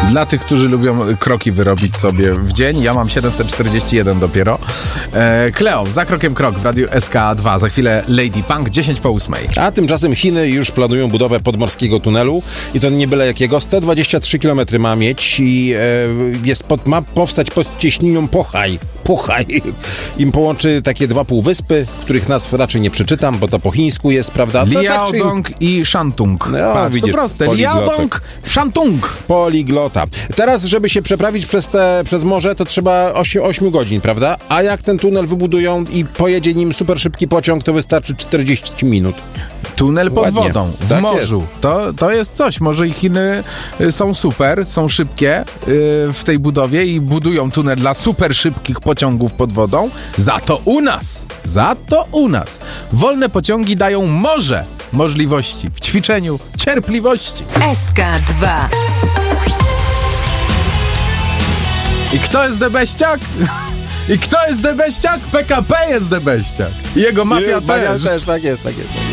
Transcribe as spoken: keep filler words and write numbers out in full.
Dla tych, którzy lubią kroki wyrobić sobie w dzień, ja mam siedemset czterdzieści jeden dopiero. E, Kleo, za krokiem krok w Radiu S K dwa. Za chwilę Lady Punk, dziesięć po ósmej. A tymczasem Chiny już planują budowę podmorskiego tunelu i to nie byle jakiego. sto dwadzieścia trzy kilometry ma mieć i e, jest pod, ma powstać pod cieśniną Pohaj. Pohaj. Im połączy takie dwa półwyspy, których nazw raczej nie przeczytam, bo to po chińsku jest, prawda? To Liaodong tak, czy... i Shantung. No, Patrz, widzisz, to proste. Liaodong, Shantung. Poliglota. Teraz, żeby się przeprawić przez, te, przez morze, to trzeba osiem godzin, prawda? A jak ten tunel wybudują i pojedzie nim super szybki pociąg, to wystarczy czterdzieści minut. Tunel pod Ładnie. wodą, w Tak morzu. To, to jest coś. Może i Chiny są super, są szybkie yy, w tej budowie i budują tunel dla super szybkich pociągów pod wodą. Za to u nas, za to u nas wolne pociągi dają morze możliwości w ćwiczeniu cierpliwości. S K dwa. I kto jest debeściak? I kto jest debeściak? P K P jest debeściak. I jego mafia I, też. też. Tak jest, tak jest.